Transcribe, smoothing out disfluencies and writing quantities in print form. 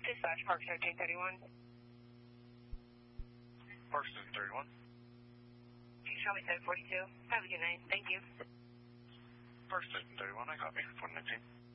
Dispatch, Park 1331. Park 1331. Show me 742. Have a good night. Thank you. Park 1331, I copy. 419.